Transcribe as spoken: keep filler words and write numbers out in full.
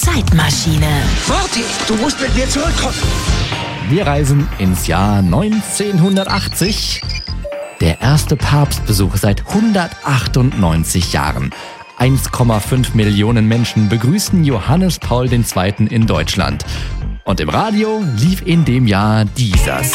Zeitmaschine. Warte, du musst mit mir zurückkommen. Wir reisen ins Jahr neunzehnhundertachtzig. Der erste Papstbesuch seit hundertachtundneunzig Jahren. eins Komma fünf Millionen Menschen begrüßten Johannes Paul der Zweite in Deutschland. Und im Radio lief in dem Jahr dieses.